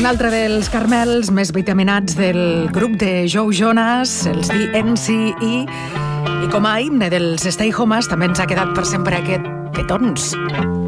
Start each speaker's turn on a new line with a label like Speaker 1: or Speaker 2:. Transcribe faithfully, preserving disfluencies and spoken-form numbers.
Speaker 1: Un altre dels carmels més vitaminats del grup de Joe Jonas, els D N C E, i com a himne dels Stay Homes també ens ha quedat per sempre aquest Petons.